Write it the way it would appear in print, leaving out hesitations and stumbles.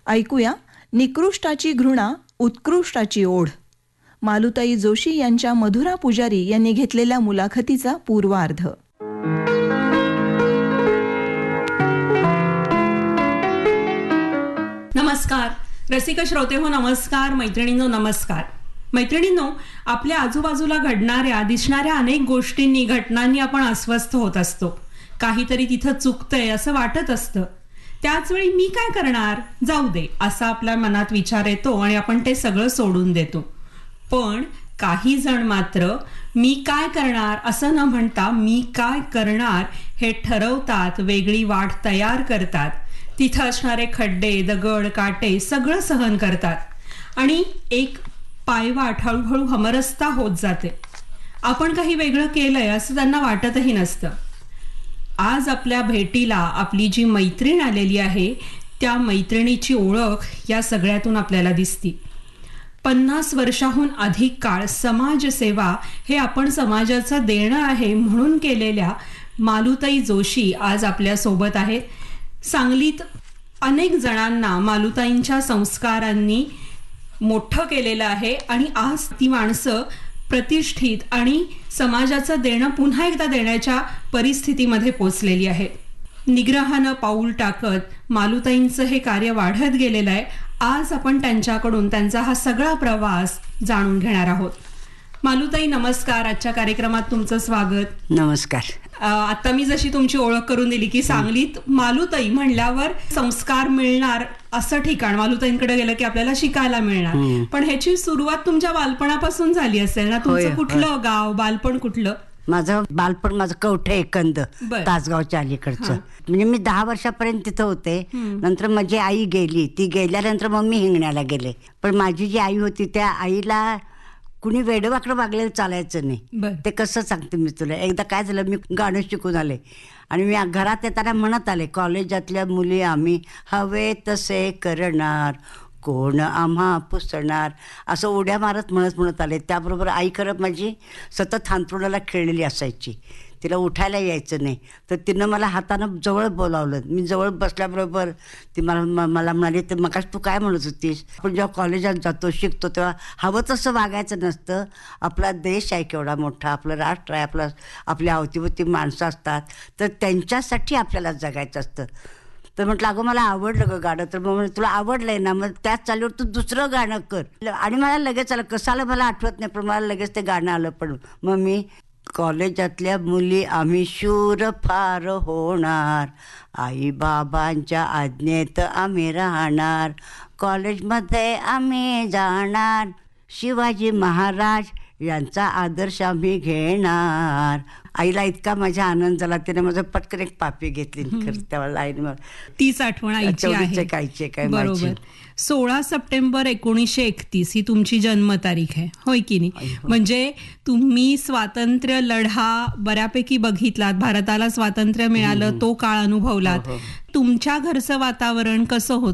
ऐकूया निकृष्टाची घृणा उत्कृष्टाची ओढ. मालुताई जोशी यांच्या मधुरा पुजारी यांनी घेतलेल्या मुलाखतीचा पूर्वार्ध. नमस्कार रसिक श्रोते हो, नमस्कार मैत्रिणींनो, नमस्कार मैत्रिणींनो. आपल्या आजूबाजूला घडणाऱ्या दिसणाऱ्या अनेक गोष्टींनी घटनांनी आपण अस्वस्थ होत असतो. काहीतरी तिथं चुकतंय असं वाटत असतं. त्याचवेळी मी काय करणार, जाऊ दे असा आपल्या मनात विचार येतो आणि आपण ते सगळं सोडून देतो. पण काही जण मात्र मी काय करणार असं न म्हणता मी काय करणार हे ठरवतात, वेगळी वाट तयार करतात, तिथं असणारे खड्डे दगड काटे सगळं सहन करतात आणि एक पायवाट हळूहळू हमरस्ता होत जाते. आपण काही वेगळं केलंय असं त्यांना वाटतही नसतं. आज आपल्या भेटीला आपली जी मैत्रीण आलेली आहे त्या मैत्रिणीची ओळख या सगळ्यातून आपल्याला दिसती. 50 वर्षाहून अधिक काळ समाजसेवा हे आपण समाजाचं देणं आहे म्हणून केलेल्या मालुताई जोशी आज आपल्या सोबत आहेत. सांगलीत अनेक जणांना मालुताईंच्या संस्कारांनी मोठं केलेलं आहे आणि आज ती माणसं प्रतिष्ठित आणि समाजाचं देणं पुन्हा एकदा देण्याच्या परिस्थितीमध्ये पोचलेली आहेत. निग्रहानं पाऊल टाकत मालुताईंचं हे कार्य वाढत गेलेलं आहे. आज आपण त्यांच्याकडून त्यांचा हा सगळा प्रवास जाणून घेणार आहोत. मालुताई नमस्कार, आजच्या कार्यक्रमात तुमचं स्वागत. नमस्कार. आता मी जशी तुमची ओळख करून दिली की सांगलीत मालुताई म्हणल्यावर संस्कार मिळणार असं ठिकाण, मालुताईंकडे गेलं की आपल्याला शिकायला मिळणार. पण ह्याची सुरुवात तुमच्या बालपणापासून झाली असेल ना? तुमचं कुठलं गाव, बालपण कुठलं? माझं बालपण माझं कवठे एकंद, तासगावच्या अलीकडचं. म्हणजे मी 10 वर्षापर्यंत तिथं होते. नंतर माझी आई गेली. ती गेल्यानंतर मग मी हिंगण्याला गेले. पण माझी जी आई होती त्या आईला कुणी वेडवाकडं वागलेलं चालायचं नाही. ते कसं सांगते मी तुला. एकदा काय झालं, मी गाणं शिकून आले आणि मी घरात येताना म्हणत आले, कॉलेजातल्या मुली आम्ही हवे तसे करणार, कोण आम्हा पुसणार, असं उड्या मारत म्हणत आले. त्याबरोबर आई खरं माझी सतत हांतरुणाला खेळलेली असायची. तिला उठायला यायचं नाही. तर तिनं मला हातानं जवळ बोलावलं. मी जवळ बसल्याबरोबर ती मला म्हणाली, तर मग तू काय म्हणत होतीस, आपण जेव्हा कॉलेजात जातो शिकतो तेव्हा हवं तसं वागायचं नसतं. आपला देश आहे केवढा मोठा, आपलं राष्ट्र आहे, आपल्या अवतीभोवती माणसं असतात, तर त्यांच्यासाठी आपल्याला जगायचं असतं. तर म्हटलं अगं मला आवडलं गं गाणं. तर मग तुला आवडलंय ना, मग त्याच चालीवर तू दुसरं गाणं कर. आणि मला लगेच आलं, कसाला मला आठवत नाही, पण मला लगेच ते गाणं आलं. पण मग मी कॉलेजातल्या मुली आम्ही शूर फार होणार, आई बाबांच्या आज्ञेत आम्ही राहणार, कॉलेजमध्ये आम्ही जाणार, शिवाजी महाराज यांचा आदर्श आम्ही घेणार. आईला इतका माझा आनंद झाला, तिने माझं पटकन एक पापी घेतली. त्यावेळेला आईने तीच आठवण आईची आहे. काय बरोबर. 16 सप्टेंबर 1931 ही तुमची जन्मतारीख आहे, होय की नाही? म्हणजे तुम्ही स्वातंत्र्य लढा बऱ्यापैकी बघितलात, भारताला स्वातंत्र्य मिळालं तो काळ अनुभवलात. तुमच्या घरचं वातावरण कसं होतं?